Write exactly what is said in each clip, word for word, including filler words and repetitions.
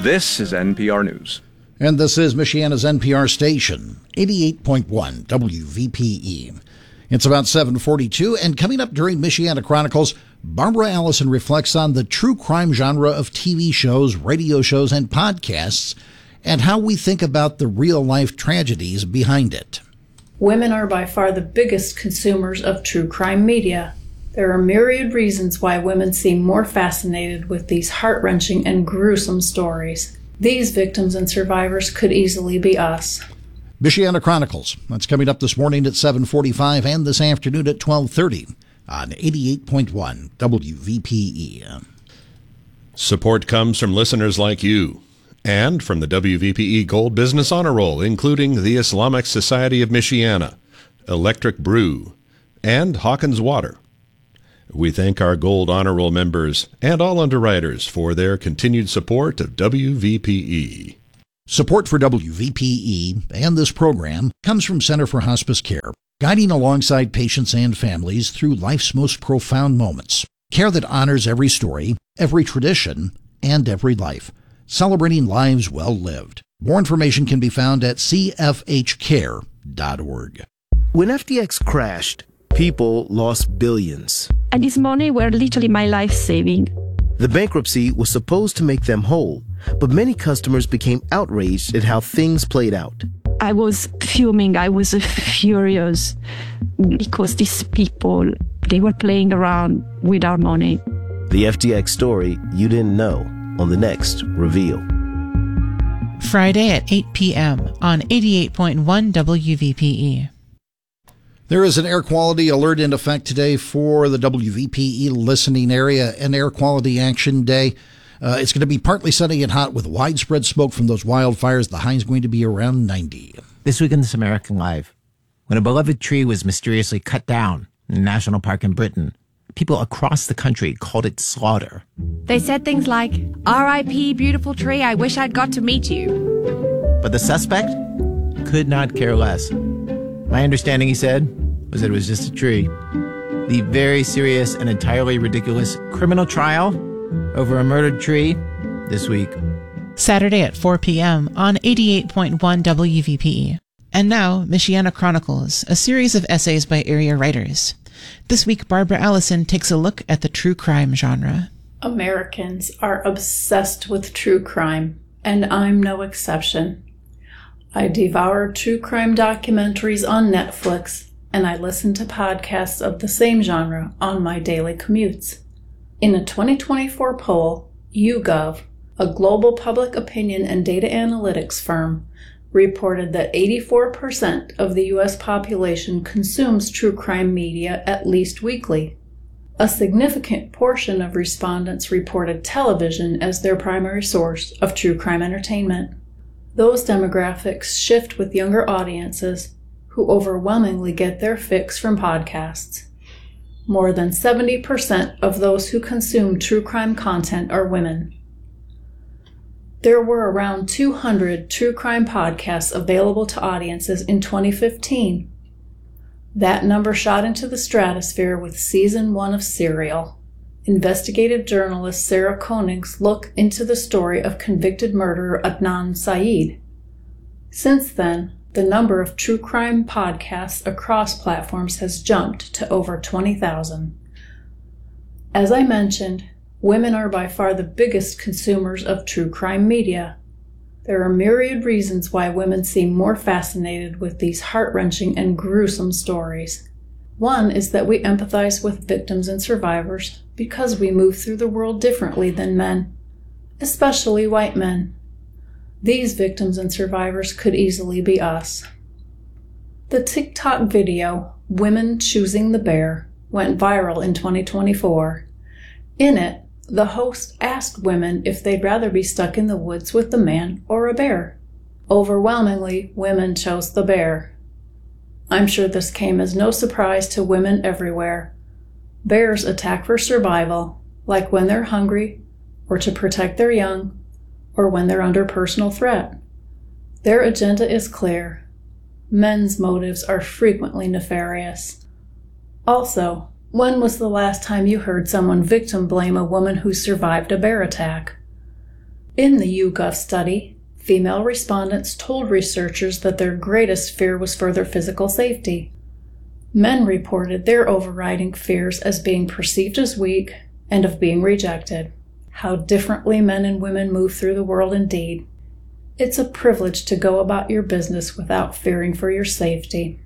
This is N P R News. And this is Michiana's N P R station, eighty-eight point one W V P E. It's about seven forty-two, and coming up during Michiana Chronicles, Barbara Allison reflects on the true crime genre of T V shows, radio shows, and podcasts, and how we think about the real-life tragedies behind it. Women are by far the biggest consumers of true crime media. There are myriad reasons why women seem more fascinated with these heart-wrenching and gruesome stories. These victims and survivors could easily be us. Michiana Chronicles. That's coming up this morning at seven forty-five and this afternoon at twelve thirty on eighty-eight point one W V P E. Support comes from listeners like you and from the W V P E Gold Business Honor Roll, including the Islamic Society of Michiana, Electric Brew, and Hawkins Water. We thank our Gold Honor Roll members and all underwriters for their continued support of W V P E. Support for W V P E and this program comes from Center for Hospice Care, guiding alongside patients and families through life's most profound moments. Care that honors every story, every tradition, and every life, celebrating lives well lived. More information can be found at c f h care dot org. When F T X crashed, people lost billions. And this money were literally my life saving. The bankruptcy was supposed to make them whole, but many customers became outraged at how things played out. I was fuming. I was furious because these people, they were playing around with our money. The F T X story you didn't know on the next Reveal. Friday at eight p.m. on eighty-eight point one W V P E. There is an air quality alert in effect today for the W V P E listening area, an air quality action day. Uh, it's going to be partly sunny and hot with widespread smoke from those wildfires. The high is going to be around ninety. This week in This American Life, when a beloved tree was mysteriously cut down in a national park in Britain, people across the country called it slaughter. They said things like, R I P beautiful tree, I wish I'd got to meet you. But the suspect could not care less. My understanding, he said, was that it was just a tree. The very serious and entirely ridiculous criminal trial over a murdered tree this week. Saturday at four p.m. on eighty-eight point one W V P E. And now, Michiana Chronicles, a series of essays by area writers. This week, Barbara Allison takes a look at the true crime genre. Americans are obsessed with true crime, and I'm no exception. I devour true crime documentaries on Netflix, and I listen to podcasts of the same genre on my daily commutes. In a twenty twenty-four poll, YouGov, a global public opinion and data analytics firm, reported that eighty-four percent of the U S population consumes true crime media at least weekly. A significant portion of respondents reported television as their primary source of true crime entertainment. Those demographics shift with younger audiences who overwhelmingly get their fix from podcasts. More than seventy percent of those who consume true crime content are women. There were around two hundred true crime podcasts available to audiences in twenty fifteen. That number shot into the stratosphere with season one of Serial. Investigative journalist Sarah Koenig's look into the story of convicted murderer Adnan Syed. Since then, the number of true crime podcasts across platforms has jumped to over twenty thousand. As I mentioned, women are by far the biggest consumers of true crime media. There are myriad reasons why women seem more fascinated with these heart-wrenching and gruesome stories. One is that we empathize with victims and survivors because we move through the world differently than men, especially white men. These victims and survivors could easily be us. The TikTok video, Women Choosing the Bear, went viral in twenty twenty-four. In it, the host asked women if they'd rather be stuck in the woods with a man or a bear. Overwhelmingly, women chose the bear. I'm sure this came as no surprise to women everywhere. Bears attack for survival, like when they're hungry, or to protect their young, or when they're under personal threat. Their agenda is clear. Men's motives are frequently nefarious. Also, when was the last time you heard someone victim blame a woman who survived a bear attack? In the YouGov study, female respondents told researchers that their greatest fear was for their physical safety. Men reported their overriding fears as being perceived as weak and of being rejected. How differently men and women move through the world indeed. It's a privilege to go about your business without fearing for your safety.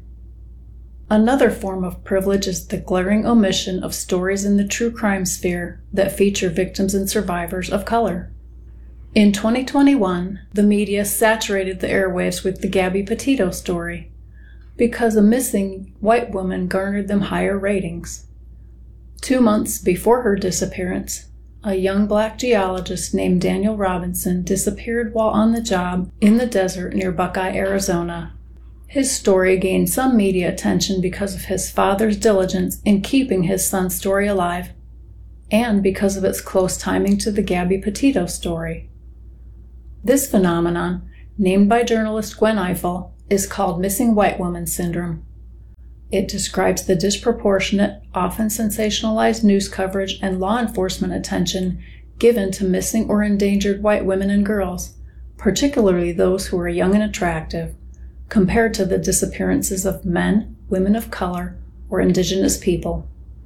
Another form of privilege is the glaring omission of stories in the true crime sphere that feature victims and survivors of color. In twenty twenty-one, the media saturated the airwaves with the Gabby Petito story because a missing white woman garnered them higher ratings. Two months before her disappearance, a young black geologist named Daniel Robinson disappeared while on the job in the desert near Buckeye, Arizona. His story gained some media attention because of his father's diligence in keeping his son's story alive, and because of its close timing to the Gabby Petito story. This phenomenon, named by journalist Gwen Ifill, is called missing white woman syndrome. It describes the disproportionate, often sensationalized news coverage and law enforcement attention given to missing or endangered white women and girls, particularly those who are young and attractive, compared to the disappearances of men, women of color, or indigenous people.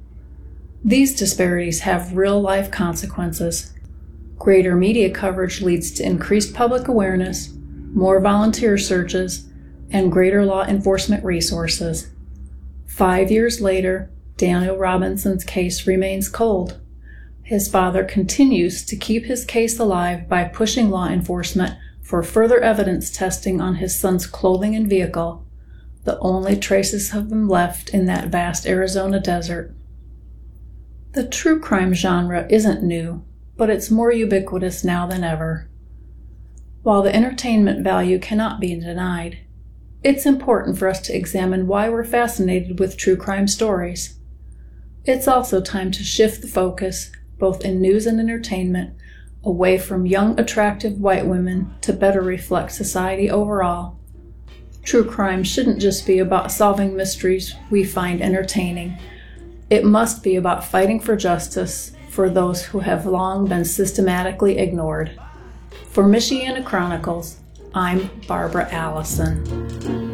These disparities have real-life consequences. Greater media coverage leads to increased public awareness, more volunteer searches, and greater law enforcement resources. Five years later, Daniel Robinson's case remains cold. His father continues to keep his case alive by pushing law enforcement for further evidence testing on his son's clothing and vehicle, the only traces of him left in that vast Arizona desert. The true crime genre isn't new, but it's more ubiquitous now than ever. While the entertainment value cannot be denied, it's important for us to examine why we're fascinated with true crime stories. It's also time to shift the focus, both in news and entertainment, away from young, attractive white women to better reflect society overall. True crime shouldn't just be about solving mysteries we find entertaining. It must be about fighting for justice for those who have long been systematically ignored. For Michiana Chronicles, I'm Barbara Allison.